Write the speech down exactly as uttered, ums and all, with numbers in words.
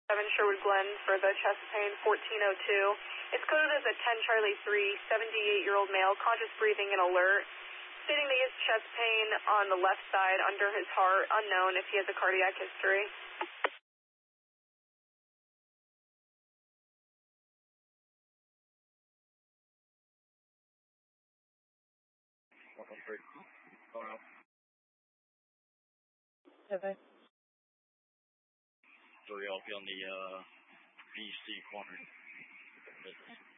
seven Sherwood Glen for the chest pain, fourteen oh two. It's coded as a ten Charlie three, seventy-eight-year-old male, conscious breathing and alert, stating that he has chest pain on the left side under his heart, unknown if he has a cardiac history. Okay. three, I'll be on the uh, V C corner. Business.